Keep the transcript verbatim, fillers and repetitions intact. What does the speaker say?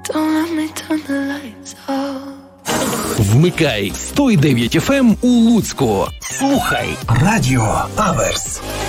Don't let me turn the lights off. Вмикай сто дев'ять еф ем у Луцьку. Слухай Радіо Аверс.